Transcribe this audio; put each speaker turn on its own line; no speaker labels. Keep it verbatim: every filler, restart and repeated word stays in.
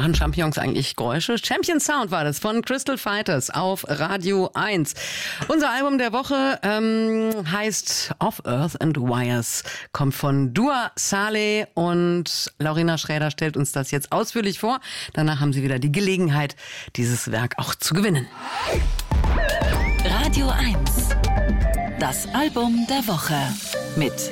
Machen Champignons eigentlich Geräusche? Champion Sound war das von Crystal Fighters auf Radio eins. Unser Album der Woche ähm, heißt Of Earth and Wires, kommt von Dua Saleh und Laurina Schräder stellt uns das jetzt ausführlich vor. Danach haben Sie wieder die Gelegenheit, dieses Werk auch zu gewinnen.
Radio eins. Das Album der Woche mit